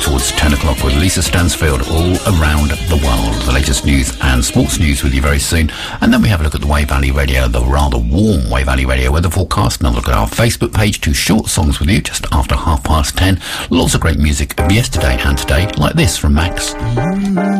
towards 10 o'clock with Lisa Stansfield all around the world. The latest news and sports news with you very soon. And then we have a look at the Way Valley Radio, the rather warm Way Valley Radio weather forecast. And a look at our Facebook page, 2 short songs with you just after 10:30. Lots of great music of yesterday and today, like this from Max.